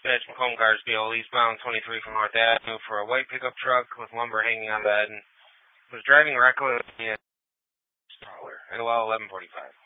dispatch Macomb Carsfield, eastbound 23 from North Avenue for a white pickup truck with lumber hanging on bed and was driving recklessly at LL 11:45.